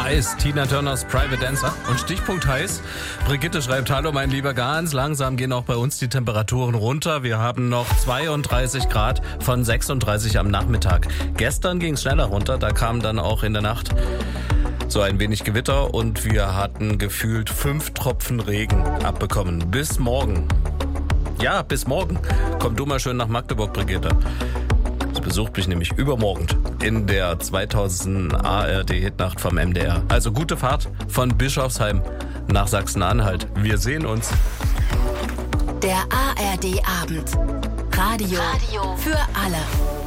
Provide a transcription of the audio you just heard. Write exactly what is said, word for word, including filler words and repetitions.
heiß, Tina Turners Private Dancer. Und Stichpunkt heiß, Brigitte schreibt, hallo mein Lieber, ganz langsam gehen auch bei uns die Temperaturen runter. Wir haben noch zweiunddreißig Grad von sechsunddreißig am Nachmittag. Gestern ging es schneller runter, da kam dann auch in der Nacht so ein wenig Gewitter und wir hatten gefühlt fünf Tropfen Regen abbekommen. Bis morgen. Ja, bis morgen. Komm du mal schön nach Magdeburg, Brigitte. Sie besucht mich nämlich übermorgen in der zweitausend A R D-Hitnacht vom M D R. Also gute Fahrt von Bischofsheim nach Sachsen-Anhalt. Wir sehen uns. Der A R D-Abend. Radio, Radio für alle.